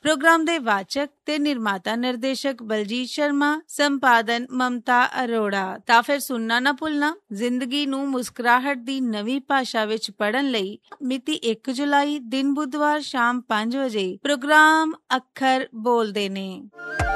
Programme ਦੇ ਵਾਚਕ ਤੇ ਨਿਰਮਾਤਾ ਨਿਰਦੇਸ਼ਕ ਬਲਜੀਤ ਸ਼ਰਮਾ, ਸੰਪਾਦਨ ਮਮਤਾ ਅਰੋੜਾ। ਤਾਂ ਫਿਰ ਸੁਣਨਾ ਨਾ ਭੁੱਲਣਾ। ਜ਼ਿੰਦਗੀ ਨੂੰ ਮੁਸਕਰਾਹਟ ਦੀ ਨਵੀਂ ਭਾਸ਼ਾ ਵਿੱਚ ਪੜ੍ਹਨ ਲਈ ਮਿਤੀ 1 ਜੁਲਾਈ ਦਿਨ ਬੁੱਧਵਾਰ ਸ਼ਾਮ 5 ਵਜੇ ਪ੍ਰੋਗਰਾਮ ਅੱਖਰ ਬੋਲਦੇ ਨੇ।